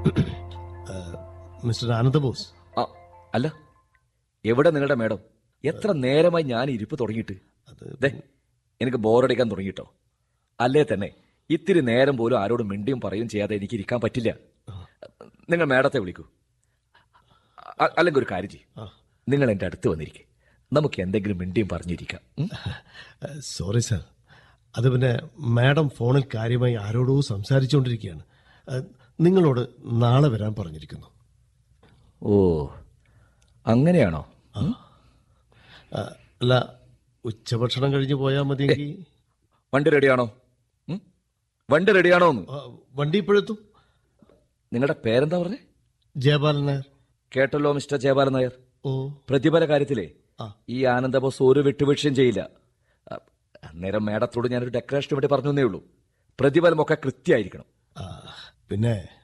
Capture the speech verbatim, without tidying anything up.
Mister Ananda Bose. ആ അല്ല, എവിടെ നിങ്ങളുടെ മേഡം? എത്ര നേരമായി ഞാൻ ഇരിപ്പ് തുടങ്ങിയിട്ട്? ദേ, എനിക്ക് ബോറടിക്കാൻ തുടങ്ങിയിട്ടോ. അല്ലേ തന്നെ ഇത്തിരി നേരം പോലും ആരോടും മിണ്ടിയും പറയും ചെയ്യാതെ എനിക്ക് ഇരിക്കാൻ പറ്റില്ല. നിങ്ങൾ മേഡത്തെ വിളിക്കൂ. അ- അല്ലെങ്കിൽ ഒരു കാര്യം ചെയ്യും, നിങ്ങൾ എൻ്റെ അടുത്ത് വന്നിരിക്കെ, നമുക്ക് എന്തെങ്കിലും മിണ്ടിയും പറഞ്ഞിരിക്കാം. ഉം? സോറി സാർ, അത് പിന്നെ മാഡം ഫോണിൽ കാര്യമായി ആരോടോ സംസാരിച്ചുകൊണ്ടിരിക്കുകയാണ്. ഏഹ്, നിങ്ങളോട് നാളെ വരാൻ പറഞ്ഞിരിക്കുന്നു. ഓ, അങ്ങനെയാണോ? ഉം? ആ, അല്ല, ഉച്ചഭക്ഷണം കഴിഞ്ഞ് പോയാൽ മതിയെങ്കിൽ. വണ്ടി റെഡിയാണോ? ഉം? വണ്ടി റെഡിയാണോ എന്ന്? ആ, വണ്ടി ഇപ്പോഴെത്തും. നിങ്ങളുടെ പേരെന്താ പറഞ്ഞേ? ജയപാലൻ നായർ. കേട്ടല്ലോ മിസ്റ്റർ ജയപാലൻ നായർ, ഓ, പ്രതിഫല കാര്യത്തിലെ ആ. ഈ ആനന്ദബോസ് ഒരു വിട്ടുവീഴ്ചയും ചെയ്യില്ല. അ, അന്നേരം മേഡത്തോട് ഞാനൊരു ഡെക്കറേഷന് വേണ്ടി പറഞ്ഞു എന്നേ ഉള്ളൂ. പ്രതിഫലമൊക്കെ കൃത്യമായിരിക്കണം. ആ, പിന്നെ